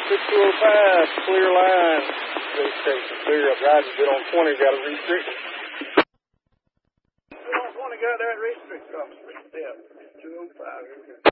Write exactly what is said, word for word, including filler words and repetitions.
Six two oh five, clear line. They station clear up. Roger, get on twenty, got a restriction. Get on twenty, got that restriction. Yeah, two oh five.